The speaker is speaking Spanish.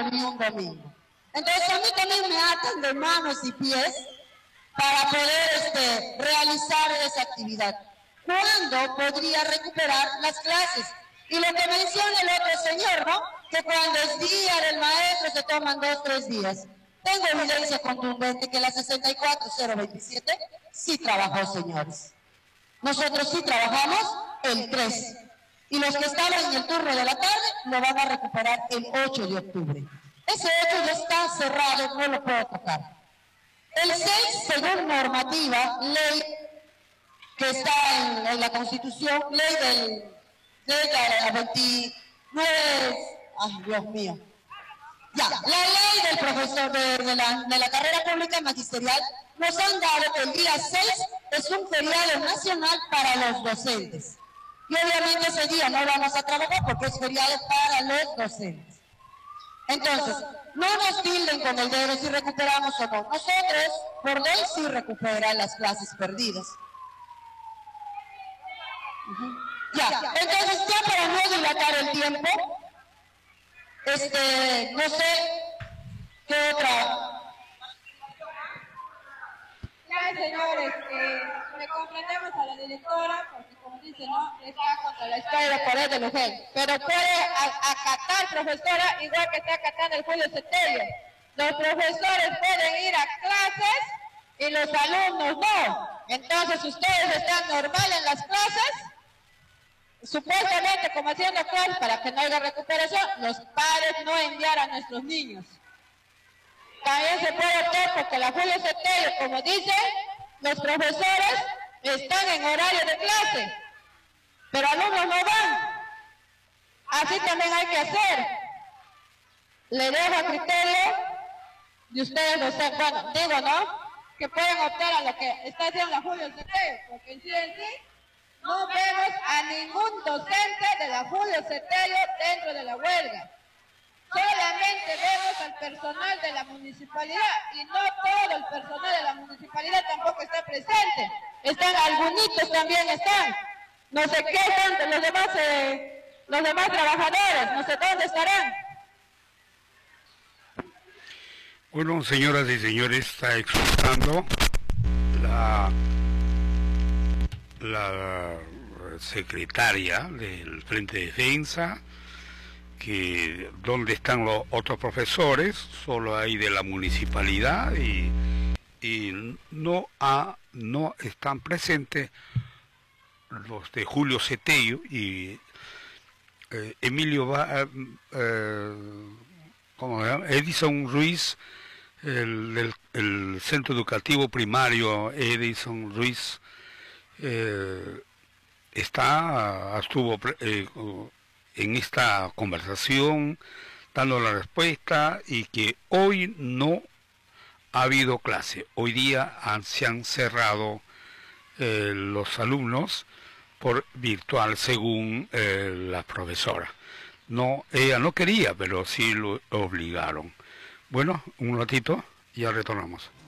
sábado ni un domingo. Entonces a mí también me atan de manos y pies para poder realizar esa actividad. ¿Cuándo podría recuperar las clases? Y lo que menciona el otro señor, ¿no? Que cuando es día del maestro se toman 2 o 3 días. Tengo evidencia contundente que la 64027 sí trabajó, señores. Nosotros sí trabajamos el 3. Y los que estaban en el turno de la tarde lo van a recuperar el 8 de octubre. Ese 8 ya está cerrado, no lo puedo tocar. El 6, según normativa, ley que está en la Constitución, ley de la 29, ay Dios mío, ya, la ley del profesor de la carrera pública magisterial nos han dado que el día 6 es un feriado nacional para los docentes. Y obviamente ese día no vamos a trabajar porque es feriado para los docentes. Entonces, no nos tilden con el dedo si recuperamos o no. Nosotros, por ley, sí recuperan las clases perdidas. Ya, entonces ya para no dilatar el tiempo, no sé qué otra. Ya, señores, le comprendemos a la directora, porque como dice, ¿no? Está contra la espada de poder de mujer. Pero puede acatar, profesora, igual que está acatando el Julio Cetello. Los profesores pueden ir a clases y los alumnos no. Entonces, ustedes están normal en las clases, supuestamente como haciendo clases para que no haya recuperación, los padres no enviar a nuestros niños. También se puede optar porque la Julio Cetello, como dice, los profesores están en horario de clase, pero alumnos no van. Así también hay que hacer. Le dejo a criterio de ustedes, bueno, digo, ¿no? Que pueden optar a lo que está haciendo la Julio Cetello, porque en sí no vemos a ningún docente de la Julio Cetello dentro de la huelga. Solamente vemos al personal de la municipalidad y no todo el personal de la municipalidad tampoco está presente. Están algunitos también están. No sé qué están los demás trabajadores, no sé dónde estarán. Bueno, señoras y señores, está explicando la secretaria del Frente de Defensa que dónde están los otros profesores, solo hay de la municipalidad y no están presentes los de Julio Cetello y Emilio ¿cómo se llama? Edison Ruiz, el centro educativo primario Edison Ruiz estuvo en esta conversación dando la respuesta y que hoy no ha habido clase. Hoy día se han cerrado los alumnos por virtual según la profesora. No, ella no quería, pero sí lo obligaron. Bueno, un ratito y ya retornamos.